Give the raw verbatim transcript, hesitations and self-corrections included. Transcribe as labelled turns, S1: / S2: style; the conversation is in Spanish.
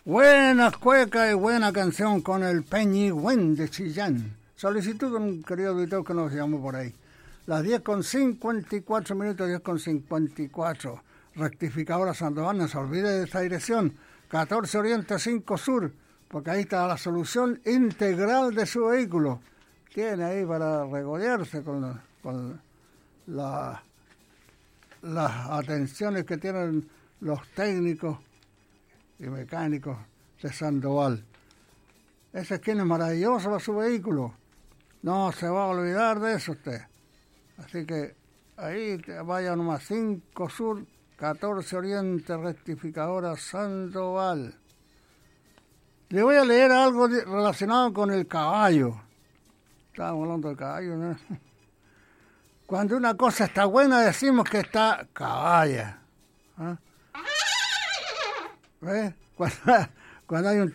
S1: Buena cueca y buena canción con el Peñigüén de Chillán. Solicitud de un querido auditor que nos llamó por ahí. Las diez con cincuenta y cuatro minutos, diez con cincuenta y cuatro. Rectificadora Sandoval, no se olvide de esta dirección. catorce Oriente cinco Sur, porque ahí está la solución integral de su vehículo. Tiene ahí para regodearse con, con la, las atenciones que tienen los técnicos y mecánicos de Sandoval. Ese esquina es maravilloso para su vehículo. No se va a olvidar de eso usted. Así que ahí vaya nomás cinco Sur, catorce Oriente, rectificadora Sandoval. Le voy a leer algo de, relacionado con el caballo. Estábamos hablando del caballo, ¿no? Cuando una cosa está buena decimos que está caballa. ¿Ah? ¿Ves? Cuando, cuando hay un